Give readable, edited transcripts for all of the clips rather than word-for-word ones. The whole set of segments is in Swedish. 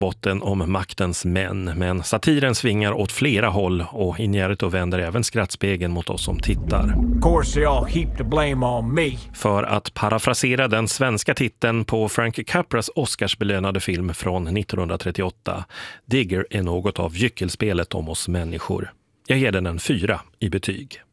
botten om maktens män, men satiren svingar åt flera håll och Iñárritu vänder även skrattspegeln mot oss som tittar. Of course they all heap the blame on me. För att parafrasera den svenska titeln på Frank Capras Oscarsbelönade film från 1938, Digger är något av gyckelspelet om oss människor. Jag ger den en 4 i betyg.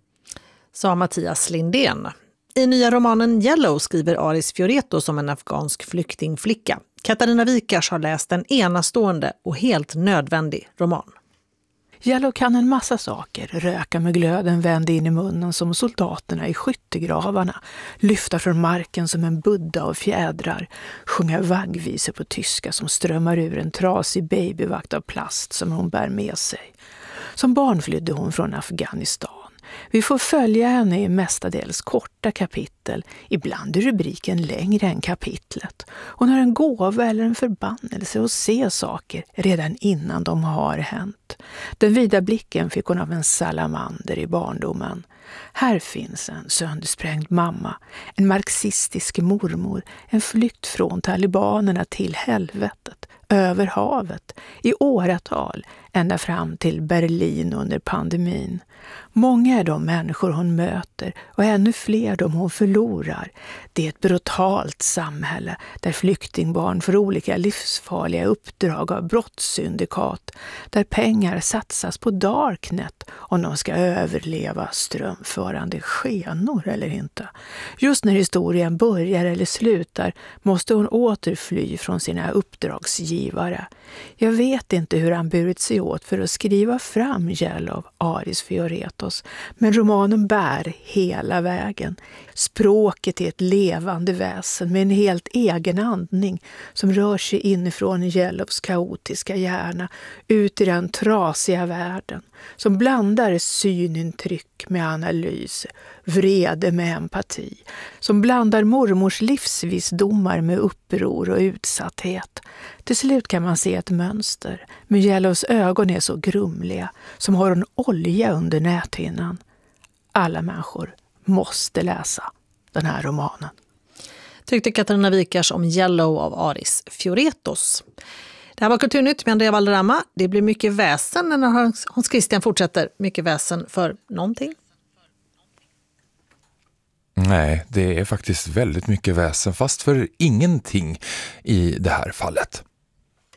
Sa Mattias Lindén. I nya romanen Yellow skriver Aris Fioreto som en afghansk flyktingflicka. Katarina Wikars har läst en enastående och helt nödvändig roman. Yellow kan en massa saker, röka med glöden vänd in i munnen som soldaterna i skyttegravarna, lyfta från marken som en buddha av fjädrar, sjunga vaggvisor på tyska som strömmar ur en trasig babyvakt av plast som hon bär med sig. Som barn flydde hon från Afghanistan. Vi får följa henne i mestadels korta kapitel, ibland är rubriken längre än kapitlet. Hon har en gåva eller en förbannelse att se saker redan innan de har hänt. Den vida blicken fick hon av en salamander i barndomen. Här finns en söndersprängd mamma, en marxistisk mormor, en flykt från talibanerna till helvetet, över havet, i åratal, ända fram till Berlin under pandemin. Många är de människor hon möter och ännu fler de hon förlorar. Det är ett brutalt samhälle där flyktingbarn får olika livsfarliga uppdrag av brottssyndikat, där pengar satsas på darknet om de ska överleva strömförande skenor eller inte. Just när historien börjar eller slutar måste hon återfly från sina uppdragsgivare. Jag vet inte hur han burit sig åt för att skriva fram Yellow, Aris Fioretos, men romanen bär hela vägen. Språket är ett levande väsen med en helt egen andning som rör sig inifrån Yellows kaotiska hjärna ut i den trasiga världen, som blandar synintryck med analys, vrede med empati, som blandar mormors livsvisdomar med uppror och utsatthet. Till slut kan man se ett mönster, men Yellows ögon är så grumliga, som har en olja under näthinnan. Alla människor måste läsa den här romanen. Tyckte Katarina Wikars om Yellow av Aris Fioretos. Det här var Kulturnytt med Andrea Valderrama. Det blir mycket väsen när Hans Christian fortsätter. Mycket väsen för någonting. Nej, det är faktiskt väldigt mycket väsen, fast för ingenting i det här fallet.